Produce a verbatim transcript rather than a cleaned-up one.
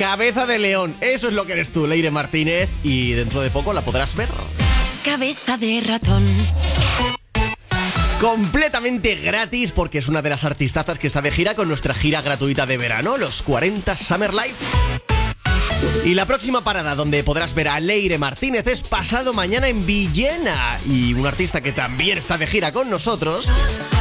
Cabeza de león, eso es lo que eres tú, Leire Martínez. Y dentro de poco la podrás ver. Cabeza de ratón. Completamente gratis, porque es una de las artistazas que está de gira con nuestra gira gratuita de verano, los cuarenta Summer Life. Y la próxima parada donde podrás ver a Leire Martínez es pasado mañana en Villena. Y un artista que también está de gira con nosotros